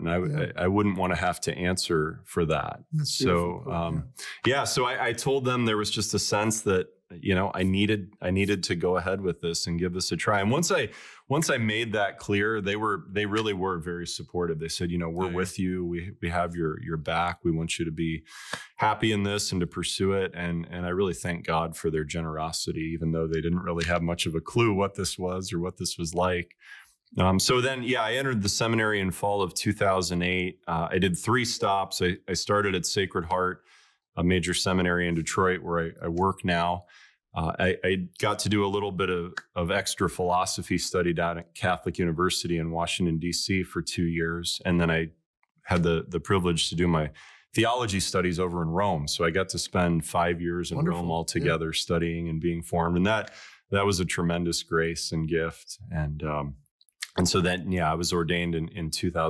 and I wouldn't want to have to answer for that. That's so so I told them there was just a sense that, you know, I needed to go ahead with this and give this a try. And once I made that clear, they really were very supportive. They said, you know, we're with you. We have your back. We want you to be happy in this and to pursue it. And I really thank God for their generosity, even though they didn't really have much of a clue what this was or what this was like. So then, I entered the seminary in fall of 2008. I did 3 stops. I started at Sacred Heart, a major seminary in Detroit where I work now. I got to do a little bit of extra philosophy study down at Catholic University in Washington, D.C. for 2 years. And then I had the privilege to do my theology studies over in Rome. So I got to spend 5 years in Rome altogether studying and being formed. And that was a tremendous grace and gift. And so then, I was ordained in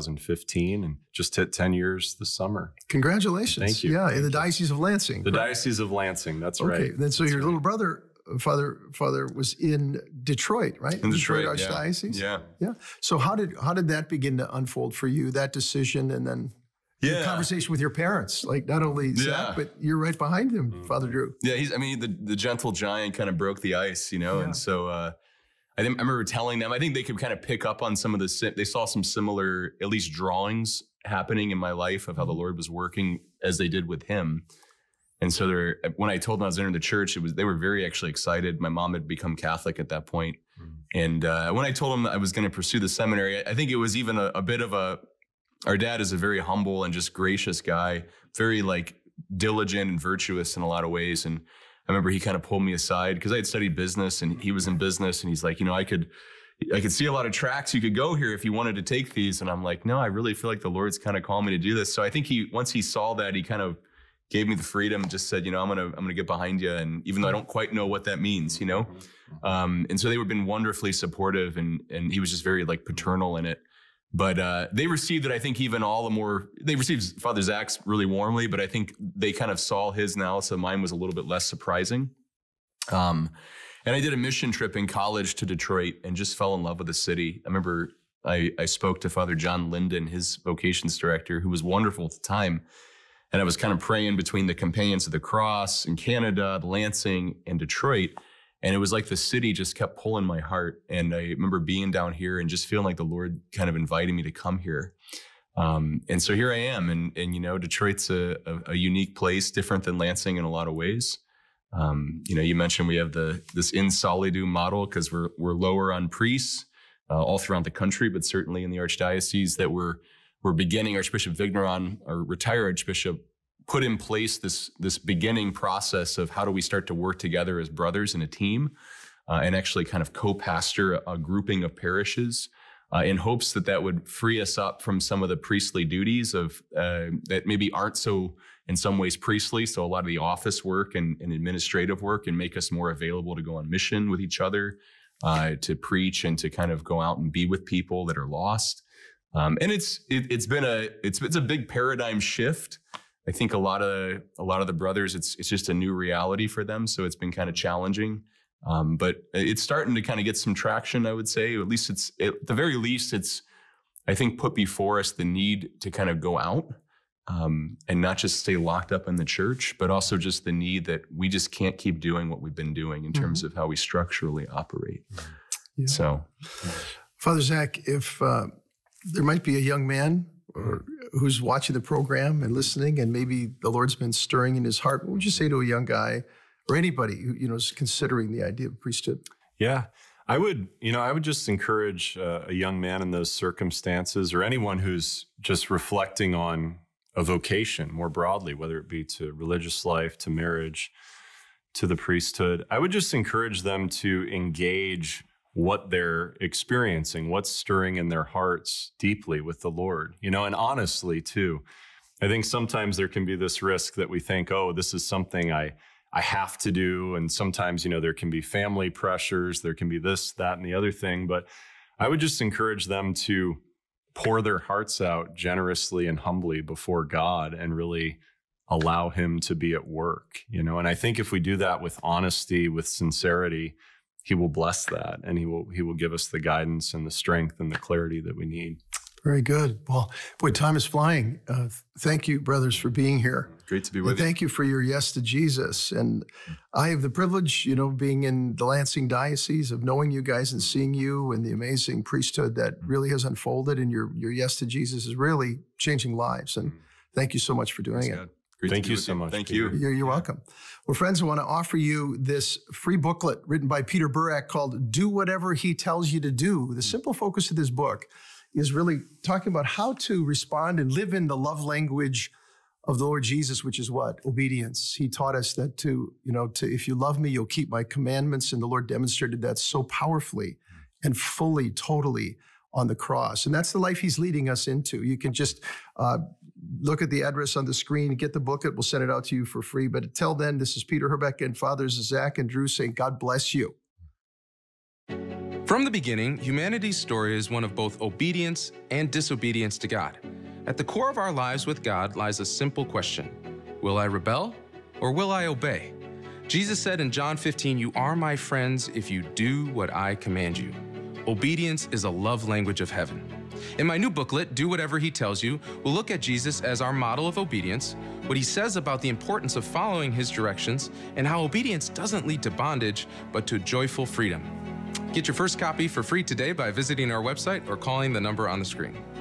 2015 and just hit 10 years this summer. Congratulations. Thank you. Yeah, in the Diocese of Lansing. The Diocese of Lansing, that's right. Okay, then so that's your right. little brother, Father was in Detroit, right? In Detroit, Archdiocese? Yeah. Yeah. So how did that begin to unfold for you, that decision, and then the conversation with your parents? Like not only Zach, but you're right behind him, Father Drew. Yeah, the gentle giant kind of broke the ice, you know, and so I remember telling them, I think they could kind of pick up on some of they saw some similar, at least drawings happening in my life of how the Lord was working as they did with him. And so when I told them I was entering the church, they were very actually excited. My mom had become Catholic at that point. And when I told them I was going to pursue the seminary, I think it was even a bit of our dad is a very humble and just gracious guy, very like diligent and virtuous in a lot of ways. And I remember he kind of pulled me aside because I had studied business and he was in business, and he's like, you know, I could see a lot of tracks you could go here if you wanted to take these. And I'm like, no, I really feel like the Lord's kind of calling me to do this. So I think once he saw that, he kind of gave me the freedom and just said, you know, I'm gonna get behind you. And even though I don't quite know what that means, you know, and so they were been wonderfully supportive, and he was just very like paternal in it. But they received it, I think, even all the more. They received Father Zach's really warmly, but I think they kind of saw his now, so mine was a little bit less surprising. And I did a mission trip in college to Detroit and just fell in love with the city. I remember I spoke to Father John Linden, his vocations director, who was wonderful at the time. And I was kind of praying between the Companions of the Cross in Canada, Lansing, and Detroit. And it was like the city just kept pulling my heart. And I remember being down here and just feeling like the Lord kind of inviting me to come here. And so here I am. And you know, Detroit's a unique place, different than Lansing in a lot of ways. You know, you mentioned we have this in solidu model because we're lower on priests all throughout the country, but certainly in the Archdiocese that we're beginning. Archbishop Vigneron, our retired Archbishop, put in place this beginning process of how do we start to work together as brothers in a team and actually kind of co-pastor a grouping of parishes in hopes that would free us up from some of the priestly duties of that maybe aren't so in some ways priestly. So a lot of the office work and administrative work, and make us more available to go on mission with each other, to preach and to kind of go out and be with people that are lost. And it's been a big paradigm shift. I think a lot of the brothers, it's just a new reality for them. So it's been kind of challenging, but it's starting to kind of get some traction, I would say. At least at the very least, it's, I think, put before us the need to kind of go out and not just stay locked up in the church, but also just the need that we just can't keep doing what we've been doing in terms of how we structurally operate. Yeah. So, Father Zach, if there might be a young man who's watching the program and listening, and maybe the Lord's been stirring in his heart, what would you say to a young guy or anybody who, you know, is considering the idea of priesthood? Yeah, I would just encourage a young man in those circumstances, or anyone who's just reflecting on a vocation more broadly, whether it be to religious life, to marriage, to the priesthood. I would just encourage them to engage what they're experiencing, what's stirring in their hearts deeply with the Lord, you know, and honestly too. I think sometimes there can be this risk that we think, oh, this is something I have to do. And sometimes, you know, there can be family pressures, there can be this, that, and the other thing. But I would just encourage them to pour their hearts out generously and humbly before God and really allow him to be at work, you know. And I think if we do that with honesty, with sincerity, he will bless that, and he will give us the guidance and the strength and the clarity that we need. Very good. Well, boy, time is flying. Thank you, brothers, for being here. Great to be with And you. thank you for your yes to Jesus. And I have the privilege, being in the Lansing Diocese, of knowing you guys and seeing you and the amazing priesthood that really has unfolded. And your yes to Jesus is really changing lives. And thank you so much for doing it. Thank you so much. Thank Peter. you. You're welcome. Well, friends, I want to offer you this free booklet written by Peter Burak called Do Whatever He Tells You to Do. The simple focus of this book is really talking about how to respond and live in the love language of the Lord Jesus, which is what? Obedience. He taught us that to if you love me, you'll keep my commandments. And the Lord demonstrated that so powerfully and fully, totally on the cross. And that's the life he's leading us into. You can just look at the address on the screen, get the booklet. We'll send it out to you for free. But until then, this is Peter Herbeck and Fathers Zach and Drew saying, God bless you. From the beginning, humanity's story is one of both obedience and disobedience to God. At the core of our lives with God lies a simple question: will I rebel or will I obey? Jesus said in John 15, "You are my friends if you do what I command you." Obedience is a love language of heaven. In my new booklet, Do Whatever He Tells You, we'll look at Jesus as our model of obedience, what he says about the importance of following his directions, and how obedience doesn't lead to bondage, but to joyful freedom. Get your first copy for free today by visiting our website or calling the number on the screen.